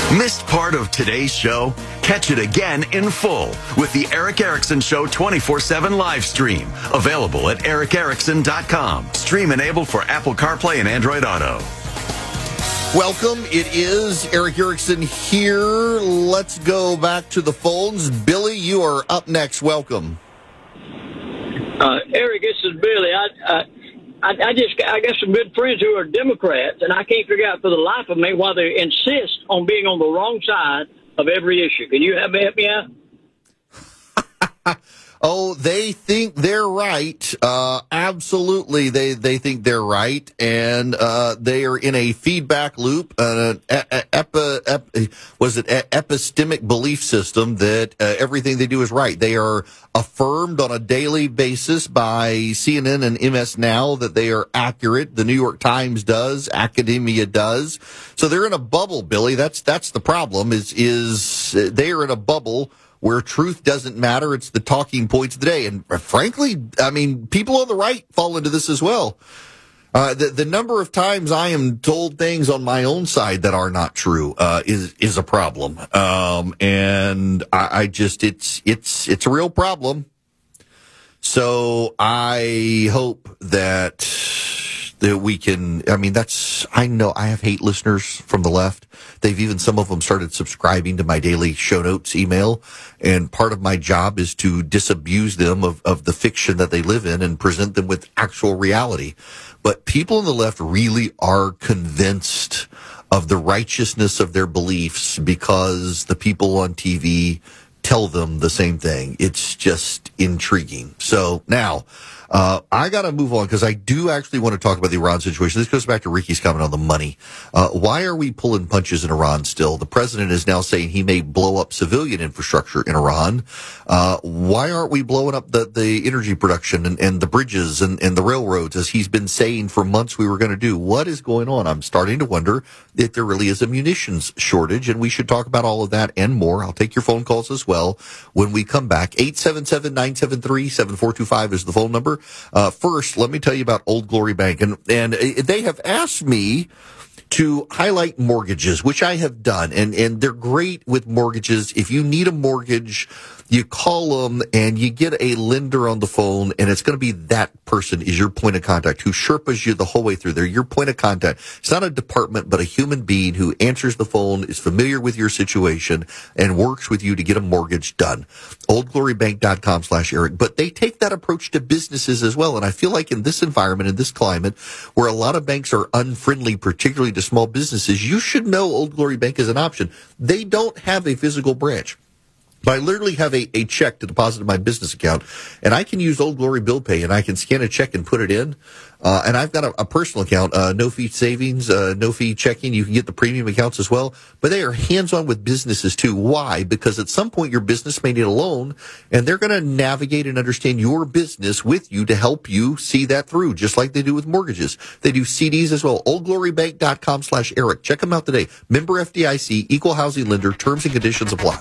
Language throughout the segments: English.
Missed part of today's show? Catch it again in full with the Eric Erickson Show 24/7 live stream. Available at ericerickson.com. Stream enabled for Apple CarPlay and Android Auto. Welcome. It is Eric Erickson here. Let's go back to the phones. Billy, you are up next. Welcome. Eric, this is Billy. I got some good friends who are Democrats, and I can't figure out for the life of me why they insist on being on the wrong side of every issue. Can you help me out? Oh, they think they're right. Absolutely, they think they're right, and they are in a feedback loop, epistemic belief system that everything they do is right. They are affirmed on a daily basis by CNN and MS Now that they are accurate. The New York Times does, academia does. So they're in a bubble, Billy. That's the problem. Is they are in a bubble where truth doesn't matter. It's the talking points of the day. And frankly, I mean, people on the right fall into this as well. The number of times I am told things on my own side that are not true, is a problem. And I just, it's a real problem. So I hope that we can, I know I have hate listeners from the left. They've even, some of them started subscribing to my daily show notes email. And part of my job is to disabuse them of the fiction that they live in and present them with actual reality. But people on the left really are convinced of the righteousness of their beliefs because the people on TV tell them the same thing. It's just intriguing. So now, I got to move on because I do actually want to talk about the Iran situation. This goes back to Ricky's comment on the money. Why are we pulling punches in Iran still? The president is now saying he may blow up civilian infrastructure in Iran. Why aren't we blowing up the energy production and the bridges and the railroads as he's been saying for months we were going to do? What is going on? I'm starting to wonder if there really is a munitions shortage, and we should talk about all of that and more. I'll take your phone calls as well when we come back. 877-973-7425 is the phone number. First, let me tell you about Old Glory Bank. And they have asked me to highlight mortgages, which I have done. And they're great with mortgages. If you need a mortgage, you call them and you get a lender on the phone, and it's going to be that person is your point of contact who Sherpas you the whole way through. They're your point of contact. It's not a department, but a human being who answers the phone, is familiar with your situation, and works with you to get a mortgage done. OldGloryBank.com/Eric. But they take that approach to businesses as well. And I feel like in this environment, in this climate, where a lot of banks are unfriendly, particularly to small businesses, you should know Old Glory Bank is an option. They don't have a physical branch. But I literally have a check to deposit in my business account, and I can use Old Glory Bill Pay, and I can scan a check and put it in. And I've got a personal account, no fee savings, no fee checking. You can get the premium accounts as well. But they are hands-on with businesses too. Why? Because at some point your business may need a loan, and they're going to navigate and understand your business with you to help you see that through, just like they do with mortgages. They do CDs as well. OldGloryBank.com/Eric. Check them out today. Member FDIC, equal housing lender. Terms and conditions apply.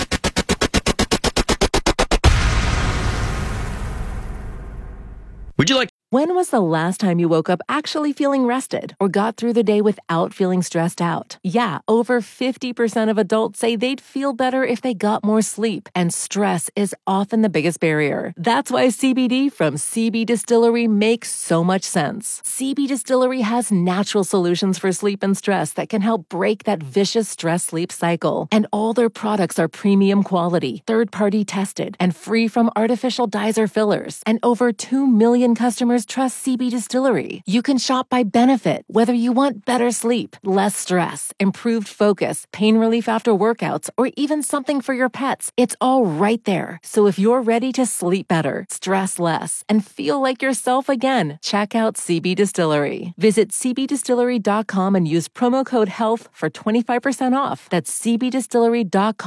Would you like When was the last time you woke up actually feeling rested or got through the day without feeling stressed out? Yeah, over 50% of adults say they'd feel better if they got more sleep, and stress is often the biggest barrier. That's why CBD from CB Distillery makes so much sense. CB Distillery has natural solutions for sleep and stress that can help break that vicious stress-sleep cycle. And all their products are premium quality, third-party tested, and free from artificial dyes or fillers. And over 2 million customers trust CB Distillery. You can shop by benefit, whether you want better sleep, less stress, improved focus, pain relief after workouts, or even something for your pets. It's all right there. So if you're ready to sleep better, stress less, and feel like yourself again, check out CB Distillery. Visit cbdistillery.com and use promo code HEALTH for 25% off. That's cbdistillery.com.